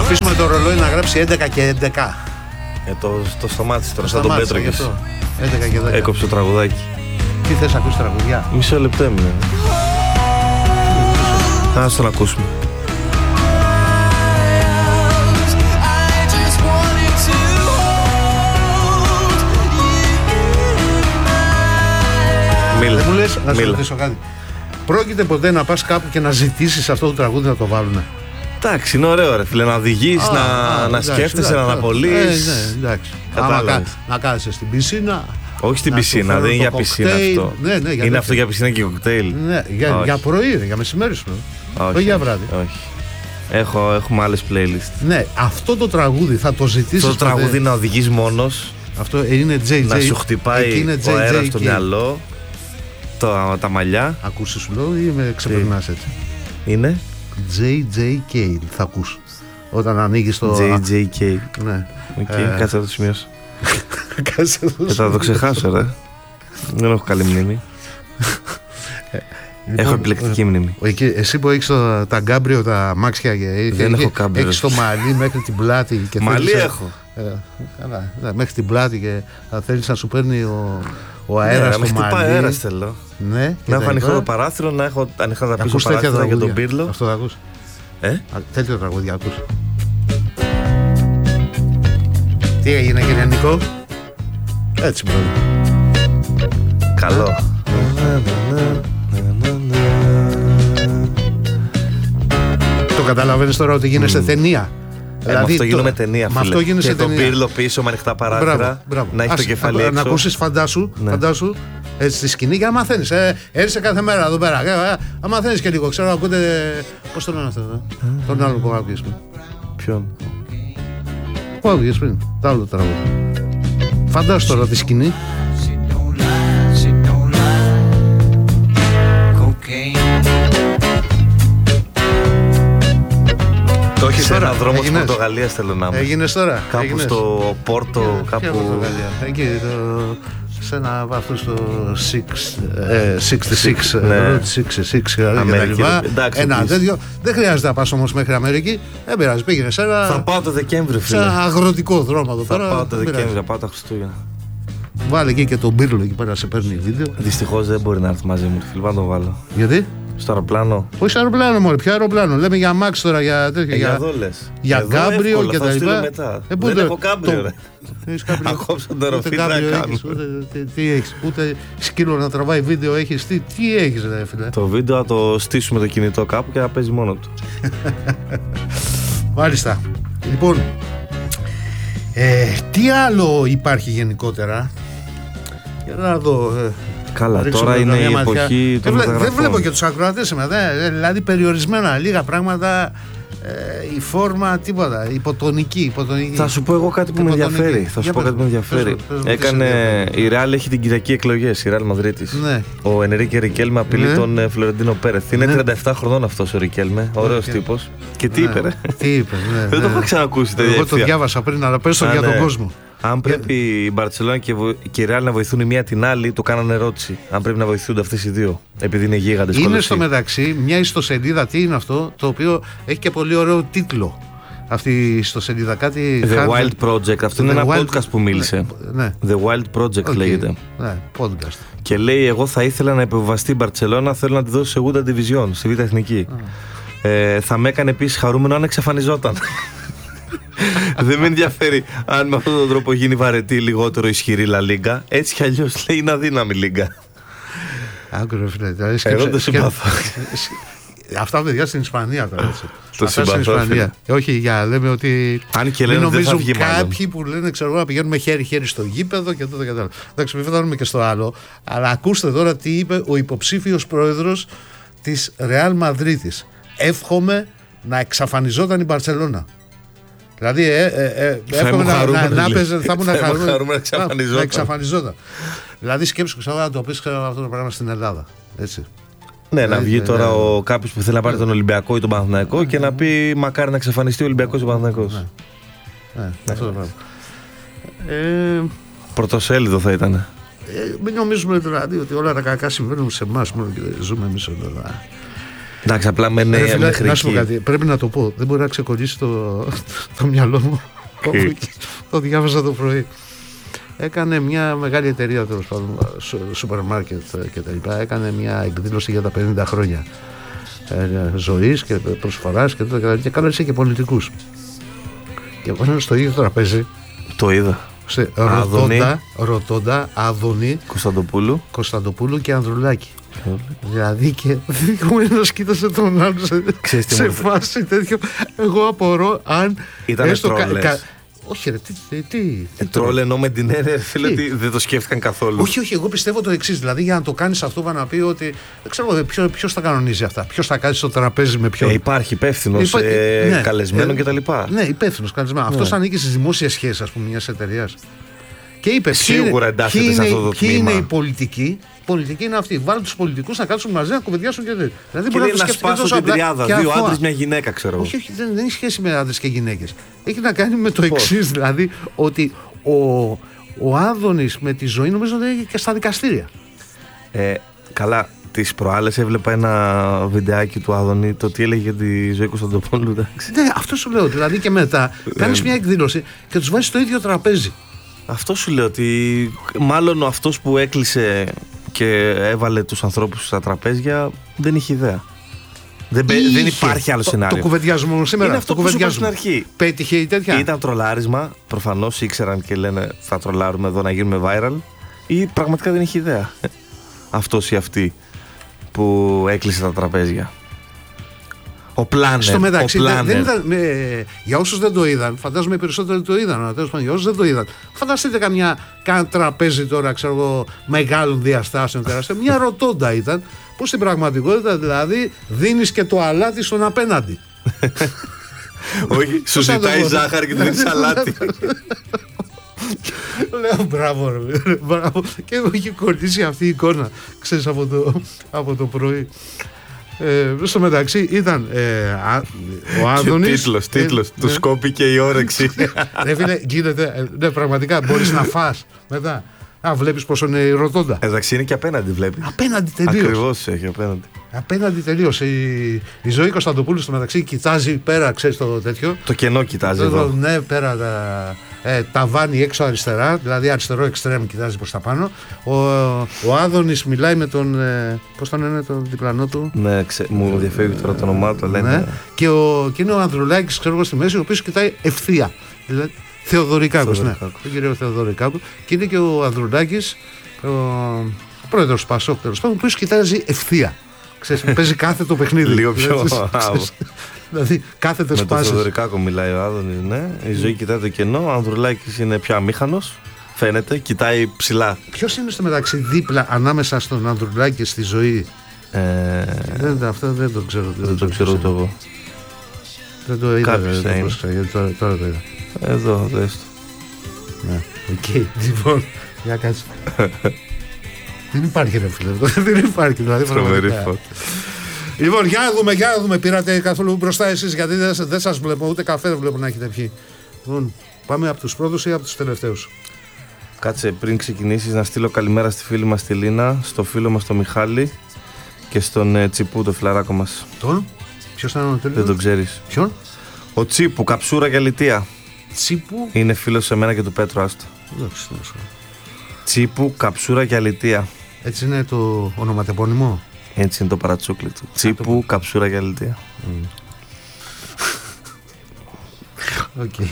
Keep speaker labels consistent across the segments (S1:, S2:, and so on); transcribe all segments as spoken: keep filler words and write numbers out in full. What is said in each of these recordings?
S1: αφήσουμε το ρολόι να γράψει έντεκα και έντεκα.
S2: Ε, το, το σταμάτησε τώρα, σαν τον Πέτρακες.
S1: έντεκα και έντεκα.
S2: Έκοψε το τραγουδάκι.
S1: Τι θες να ακούσεις τραγουδιά?
S2: Μισό λεπτό έμεινε. Ας τον ακούσουμε. Μίλα.
S1: Δεν μου λες, να σου ρωτήσω κάτι. Πρόκειται ποτέ να πας κάπου και να ζητήσεις αυτό το τραγούδι να το βάλουνε?
S2: Εντάξει, είναι ωραίο ρε φίλε, να οδηγείς, να, α, να σκέφτεσαι, να αναπολύεις.
S1: Ε, ναι, εντάξει. Άμα, να κάθεσαι στην πισίνα.
S2: Όχι στην πισίνα, δεν είναι για πισίνα αυτό.
S1: Ναι, ναι,
S2: είναι αυτό για πισίνα και κοκτέιλ.
S1: Ναι, για, για πρωί είναι, για μεσημέρι σου. Όχι, όχι για βράδυ.
S2: Όχι. Έχω, έχουμε άλλες playlist.
S1: Ναι, αυτό το τραγούδι θα το ζητήσεις.
S2: Αυτό το τραγούδι να οδηγείς μόνος.
S1: Αυτό είναι τζέι τζέι.
S2: Να σου χτυπάει ο αέρας στο μυαλό. Το, τα μαλλιά.
S1: Ακούσεις σου λέω ή με ξεπερνάς έτσι?
S2: Είναι
S1: τζέι τζέι κέι θα ακούς όταν ανοίγεις το
S2: τζέι τζέι κέι.
S1: Ναι.
S2: Okay, ε... Κάτσε να το σημειώσω.
S1: Κάτσε να το σημειώσω.
S2: Θα το ξεχάσω ρε. Δεν έχω καλή μνήμη. Λοιπόν, έχω επιλεκτική μνήμη.
S1: Εσύ που έχεις το, τα γκάμπριο, τα μάξια και
S2: δεν έχω γκάμπριο.
S1: Έχεις το μαλλί μέχρι την πλάτη και
S2: μαλλί έχω.
S1: Ε, καλά, ναι, μέχρι την πλάτη και θα θέλεις να σου παίρνει ο, ο αέρας
S2: ναι,
S1: στο μαλλί.
S2: Ναι, αέρας θέλω.
S1: Ναι,
S2: να έχω ανοιχτό το παράθυρο, να έχω ανοιχτά τα πίσω παράθυρα για τον πύρλο.
S1: Αυτό θα ακούς.
S2: Ε?
S1: Τέτοιο τραγούδια ακούς. Τι έγινε κύριε Νικό? Έτσι μπράβο.
S2: Καλό.
S1: Το καταλαβαίνεις τώρα ότι γίνεσαι mm. ταινία?
S2: Ε, δηλαδή, με αυτό γίνομαι ταινία, φίλε.
S1: Αυτό γίνεσαι
S2: και
S1: ταινία.
S2: τον πύρλο πίσω με ανοιχτά παράθυρα.
S1: Μπράβο, μπράβο.
S2: Να έχει
S1: Ας,
S2: το κεφάλι έξω.
S1: Να ακούσεις φαντάσου, ναι. φαντάσου έτσι στη σκηνή και να μαθαίνεις. Ε, έρχεσαι κάθε μέρα εδώ πέρα. Ε, να μαθαίνεις και λίγο. Ξέρω, ακούτε. Πώς το λένε αυτό? Ε? Mm. Τον άλλο που άκουγες πριν.
S2: Ποιον?
S1: Που άκουγες πριν. Το άλλο τραγούδι. Φαντάσου τώρα τη σκηνή.
S2: Το έχεις ένα δρόμο της Πορτογαλίας θέλω να είμαι.
S1: Έγινες τώρα.
S2: Κάπου
S1: έγινες.
S2: Στο Πόρτο,
S1: ε,
S2: κάπου.
S1: Εκεί, το, σε ένα από αυτούς το εξήντα έξι,
S2: ναι.
S1: εξήντα έξι Αμερική, εντάξει, ένα επίσης. Τέτοιο. Δεν χρειάζεται να πας όμως μέχρι Αμερική. Δεν πειράζει, πήγαινε σε ένα.
S2: Θα πάω το Δεκέμβριο, φίλε.
S1: Σε ένα αγροτικό δρόμο εδώ πέρα.
S2: Θα πάω το Δεκέμβριο, θα πάω τα Χριστούγεννα.
S1: Βάλε εκεί και τον Πύρλο εκεί πέρα, σε παίρνει βίντεο.
S2: Δυστυχώς δεν μπορεί να έρθει μαζί μου, φίλε, να τον βάλω.
S1: Γιατί?
S2: Στο αεροπλάνο.
S1: Όχι στο αεροπλάνο, μόνο. Ποιο αεροπλάνο? Λέμε για Max τώρα, για τέτοιο.
S2: Ε, για δόλες.
S1: Για γκάμπριο και τα λοιπά.
S2: Ε, δεν έχω κάμπριο, ρε. Ακόψα τον ροφή να κάνω.
S1: Τι έχεις? Ούτε σκύλο να τραβάει βίντεο έχεις? Τι, τι έχεις, ρε φίλε?
S2: Το βίντεο θα το στήσουμε το κινητό κάπου και θα παίζει μόνο του.
S1: Μάλιστα. Λοιπόν, ε, τι άλλο υπάρχει γενικότερα? Για να δω. Ε,
S2: Καλά, τώρα είναι η εποχή των
S1: μεταγραφών. Δεν βλέπω και τους ακροατές σήμερα. Δηλαδή περιορισμένα λίγα πράγματα. Ε, η φόρμα, τίποτα. Υποτονική, υποτονική.
S2: Θα σου πω εγώ κάτι που με ενδιαφέρει. Θα σου πω κάτι που με ενδιαφέρει. Έκανε. Η Ρεάλ έχει την Κυριακή εκλογές, η Ρεάλ Μαδρίτης.
S1: Ναι.
S2: Ο Ενρίκε Ρικέλμε απειλεί
S1: ναι.
S2: τον Φλωρεντίνο Πέρεθ. Είναι ναι. τριάντα επτά χρονών αυτός ο Ρικέλμε. Ωραίος τύπος. Και τι
S1: ναι.
S2: είπε, ρε.
S1: Τι είπε, ναι.
S2: Δεν το έχω ξανακούσει τέτοια.
S1: Εγώ το διάβασα πριν, αλλά πες το για τον κόσμο.
S2: Αν πρέπει η Μπαρτσελόνα και η Ρεάλ να βοηθούν η μία την άλλη, το κάνανε ερώτηση. Αν πρέπει να βοηθούνται αυτές οι δύο, επειδή είναι γίγαντες.
S1: Είναι στο μεταξύ μια ιστοσελίδα, τι είναι αυτό, το οποίο έχει και πολύ ωραίο τίτλο. Αυτή η ιστοσελίδα, κάτι.
S2: The Wild Project. Αυτό είναι ένα podcast που μίλησε.
S1: Ναι.
S2: The Wild Project okay. λέγεται.
S1: Ναι, podcast.
S2: Και λέει: εγώ θα ήθελα να υποβιβαστεί η Μπαρτσελόνα, θέλω να τη δώσω σε Segunda Division, στη Β' Εθνική. Ah. Ε, θα με έκανε επίσης χαρούμενο αν εξαφανιζόταν. Δεν με ενδιαφέρει αν με αυτόν τον τρόπο γίνει βαρετή λιγότερο ισχυρή Λα Λίγκα. Έτσι κι αλλιώς λέει είναι αδύναμη Λίγκα.
S1: Άκουρα φίλε.
S2: Εγώ το συμπαθώ.
S1: Αυτά παιδιά στην Ισπανία τώρα έτσι.
S2: Το συμπαθώ.
S1: Όχι, για λέμε ότι.
S2: Αν και λένε ότι δεν θα βγει μάλλον.
S1: Κάποιοι που λένε ξέρω εγώ να πηγαίνουμε χέρι-χέρι στο γήπεδο και τότε και τα άλλα. Εντάξει, μην φτάνουμε και στο άλλο. Αλλά ακούστε τώρα τι είπε ο υποψήφιος πρόεδρος της Ρεάλ Μαδρίτης. Εύχομαι να εξαφανιζόταν η Μπαρσελόνα. Δηλαδή, ε, ε, ε, εύχομαι να, να, να παίζει, θα ήμουν χαρούμενο να εξαφανιζόταν. Δηλαδή, σκέψου ξανά να το πει αυτό το πράγμα στην Ελλάδα. Έτσι.
S2: Ναι, δηλαδή, να βγει τώρα ναι, ο κάποιος που θέλει να πάρει τον Ολυμπιακό ή τον Παναθηναϊκό ναι, και να πει μακάρι να εξαφανιστεί ο Ολυμπιακός ή ο Παναθηναϊκός. Ναι,
S1: ναι, ναι, αυτό το πράγμα.
S2: Ε, Πρωτοσέλιδο θα ήταν.
S1: Ε, μην νομίζουμε δηλαδή ότι όλα τα κακά συμβαίνουν σε εμάς μόνο και ζούμε εμείς εδώ.
S2: Εντάξει, απλά με νέα
S1: Ρε,
S2: μέχρι
S1: να σου πω
S2: εκεί.
S1: κάτι, πρέπει να το πω. Δεν μπορεί να ξεκολλήσει το, το μυαλό μου. Το διάβαζα το πρωί. Έκανε μια μεγάλη εταιρεία, τέλος πάντων, σούπερ μάρκετ και τα λοιπά. Έκανε μια εκδήλωση για τα πενήντα χρόνια ε, ζωής και προσφοράς και τότε και κάλεσε και πολιτικούς. Και βάλανε στο ίδιο τραπέζι.
S2: Το είδα.
S1: Σε Ρωτώντα, Ρωτώντα, Άδωνη,
S2: Κωνσταντοπούλου.
S1: Κωνσταντοπούλου και Ανδρουλάκη. Δηλαδή και ο ένας κοίτασε τον άλλο σε, σε φάση τέτοιο. Εγώ απορώ αν.
S2: Ήταν τρόλες. Κα,
S1: όχι, ρε, τι. τι, τι
S2: ε, τρόλε εννοώ με την έννοια, φίλε, ότι δεν το σκέφτηκαν καθόλου.
S1: Όχι, όχι, εγώ πιστεύω το εξής. Δηλαδή για να το κάνεις αυτό, va να πει ότι. Δεν ξέρω ποιος θα κανονίζει αυτά. Ποιος θα κάτσει στο τραπέζι με ποιον.
S2: Ε, υπάρχει υπεύθυνος, Υπά... ε, ναι, καλεσμένο ε, κτλ.
S1: Ναι, υπεύθυνος, καλεσμένο. Ναι. Αυτός ανήκει στις δημόσιες σχέσεις, ας πούμε, μιας εταιρείας. Και είπε,
S2: σίγουρα εντάσσεται σε αυτό το
S1: ποιοι
S2: τμήμα.
S1: Είναι οι πολιτικοί. Οι πολιτικοί είναι αυτοί. Βάλουν τους πολιτικούς να κάτσουν μαζί να κουβεντιάσουν και τέτοια. Δηλαδή
S2: μπορεί να, να σπάσουν την τριάδα. Δύο άντρες, μια γυναίκα, ξέρω.
S1: Όχι, όχι, δεν, δεν έχει σχέση με άντρες και γυναίκες. Έχει να κάνει με το εξής, δηλαδή ότι ο, ο Άδωνης με τη ζωή νομίζω ότι είναι και στα δικαστήρια.
S2: Ε, καλά. Τις προάλλες έβλεπα ένα βιντεάκι του Άδωνη, το τι έλεγε για τη ζωή Κωνσταντοπούλου.
S1: Ναι, αυτό σου λέω. Δηλαδή και μετά κάνεις μια εκδήλωση και τους βάζεις στο ίδιο τραπέζι.
S2: Αυτό σου λέω, ότι μάλλον αυτός που έκλεισε και έβαλε τους ανθρώπους στα τραπέζια δεν είχε ιδέα. Δεν, δεν υπάρχει άλλο σενάριο.
S1: Το, το κουβεντιάζουμε σήμερα.
S2: Είναι αυτό
S1: το
S2: που σου είπα στην αρχή.
S1: Πέτυχε η τέτοια.
S2: Ήταν τρολάρισμα, προφανώς ήξεραν και λένε θα τρολάρουμε εδώ να γίνουμε viral, ή πραγματικά δεν είχε ιδέα αυτός ή αυτή που έκλεισε τα τραπέζια. Ο Πλάνερ.
S1: Στο μεταξύ, δεν, δεν ήταν, ε, για όσους δεν το είδαν, φαντάζομαι οι περισσότεροι το είδαν. Τέλος πάντων, για όσους δεν το είδαν, φανταστείτε καμιά καν τραπέζι τώρα, ξέρω εγώ, μεγάλων διαστάσεων τεράστιων. Μια ρωτώντα ήταν, που στην πραγματικότητα δηλαδή δίνεις και το αλάτι στον απέναντι.
S2: Όχι, σου ζητάει ζάχαρη και του δίνεις αλάτι.
S1: Λέω μπράβο, ρε, μπράβο. Και μου είχε κολλήσει αυτή η εικόνα, ξέρεις, από το, από το πρωί. Ε, στο μεταξύ ήταν ε, α, ο Άδωνης.
S2: Τίτλος, τίτλος, ε, του ε, σκόπηκε η όρεξη.
S1: Ναι, φίλε, γίνεται, ε, ναι, πραγματικά μπορείς να φας μετά. Α, βλέπεις πόσο είναι η ρωτώντα.
S2: Εντάξει, είναι και απέναντι, βλέπει.
S1: Απέναντι τελείως.
S2: Ακριβώς έχει απέναντι.
S1: Απέναντι τελείως. Η, η ζωή Κωνσταντοπούλου στο μεταξύ κοιτάζει πέρα, ξέρεις το τέτοιο.
S2: Το κενό κοιτάζει
S1: το,
S2: εδώ.
S1: Ναι, πέρα τα, ε, ταβάνι έξω αριστερά, δηλαδή αριστερό εξτρέμ κοιτάζει προς τα πάνω. Ο, ο Άδωνης μιλάει με τον, ε, πώς τον είναι τον διπλανό του.
S2: Ναι, ξε, μου διαφεύγει τώρα το όνομά του, λένε. Ναι.
S1: Και, ο, και είναι ο Ανδρουλάκης, ξέρω εγώ, στη μέση, ο οποίος κοιτάει ευθεία. Δηλαδή, Θεοδωρικάκος, ναι. Τον κύριο Θεοδωρικάκο. Και είναι και ο Ανδρουλάκης, ο πρόεδρος του Πασόκ, τέλος πάντων, ο οποίος κοιτάζει ευθεία. Ξέρεις, παίζει κάθετο παιχνίδι.
S2: Λίγο πιο.
S1: Δηλαδή, κάθετες
S2: με
S1: πάσεις.
S2: Με τον Θεοδωρικάκο μιλάει ο Άδωνης, ναι. Η ζωή κοιτάει το κενό. Ο Ανδρουλάκης είναι πιο αμήχανος. Φαίνεται, κοιτάει ψηλά.
S1: Ποιος είναι στο μεταξύ δίπλα ανάμεσα στον Ανδρουλάκη και στη ζωή.
S2: Ε...
S1: Δεν, αυτό δεν το ξέρω.
S2: Δεν, δεν το ξέρω ούτε εγώ.
S1: Δεν το είδα. Δεν το πρόσεξα, γιατί τώρα, τώρα το είδα.
S2: Εδώ, δες το.
S1: Ναι, οκ. Okay. Λοιπόν, για κάτσε. Δεν υπάρχει, ρε φίλε. Δεν υπάρχει, δηλαδή.
S2: Τρομερή φώτα.
S1: Λοιπόν, για να δούμε, για να δούμε. Πήρατε καθόλου μπροστά εσείς, γιατί δεν, δεν σας βλέπω, ούτε καφέ δεν βλέπω να έχετε πιει. Λοιπόν, πάμε από τους πρώτους ή από τους τελευταίους.
S2: Κάτσε πριν ξεκινήσεις να στείλω καλημέρα στη φίλη μας τη Λίνα, στο φίλο μας τον Μιχάλη και στον ε, Τσιπού, το φιλαράκο μας.
S1: Τον? Ποιος ήταν ο τέλειος?
S2: Δεν τον ξέρεις.
S1: Ποιον?
S2: Ο Τσίπου, καψούρα και αλητεία.
S1: Τσίπου?
S2: Είναι φίλος σε μένα και του Πέτρου, άστο. Τσίπου, καψούρα και αλητεία.
S1: Έτσι είναι το ονοματεπώνυμο.
S2: Έτσι είναι το παρατσούκλι του. Τσίπου, το... καψούρα και αλητεία.
S1: Οκ. Okay.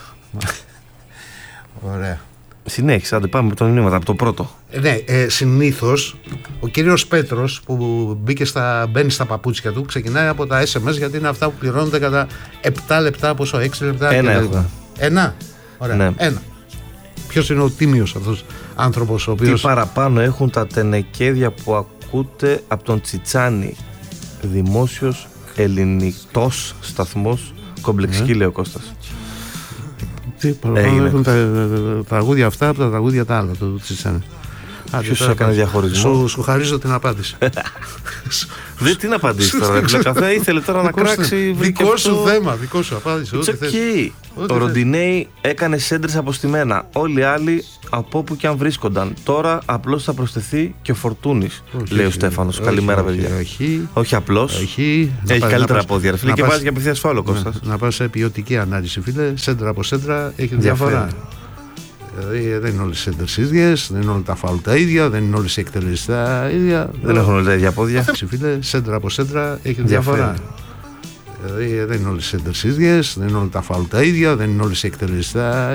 S1: Ωραία.
S2: Συνέχισε, άντε πάμε με τα μηνύματα από το πρώτο.
S1: Ναι, ε, συνήθως ο κύριος Πέτρος που μπήκε στα, μπαίνει στα παπούτσια του ξεκινάει από τα ες εμ ες, γιατί είναι αυτά που πληρώνονται κατά επτά λεπτά, πόσο, έξι λεπτά.
S2: Ένα έχουμε.
S1: Ένα. Ωραία. Ναι. Ένα. Ποιος είναι ο τίμιος αυτός άνθρωπος ο οποίος...
S2: Τι παραπάνω έχουν τα τενεκέδια που ακούτε από τον Τσιτσάνι. Δημόσιος ελληνικός σταθμός Κομπλεξική, λέει ο Κώστας.
S1: Τι παραπάνω έχουν τα, τα τραγούδια αυτά από τα τραγούδια τα άλλα, το Τσιτσάνι.
S2: Ποιος σου έκανε διαχωρισμό?
S1: Σου, σου χαρίζω την απάντηση.
S2: Δεν τι να απαντήσει τώρα. Ο καθένα ήθελε τώρα να κράξει.
S1: Δικό σου θέμα, δικό σου απάντηση.
S2: It's okay. Ο Ροντινέι έκανε σέντρες αποστημένα. Όλοι οι άλλοι από όπου και αν βρίσκονταν. Τώρα απλώς θα προσθεθεί και ο Φορτούνης, λέει ο Στέφανος. Καλημέρα, παιδιά. Όχι απλώς. Έχει καλύτερα πόδια. Φίλε, και βάζει για απευθείας φάουλο, Κώστας.
S1: Να πας σε ποιοτική ανάλυση, φίλε. Σέντρα από σέντρα έχει διαφορά. Δηλαδή δεν είναι όλες οι σέντρες ίδιες, δεν είναι όλα τα φάουλ τα ίδια, δεν είναι όλες οι εκτελέσεις τα ίδια.
S2: Δεν έχουν όλα τα ίδια πόδια.
S1: Φίλε, σέντρα από σέντρα έχει διαφορά. Δηλαδή δεν είναι όλες οι σέντρες ίδιες, δεν είναι όλα τα φάουλ τα ίδια, δεν είναι όλες οι εκτελέσεις τα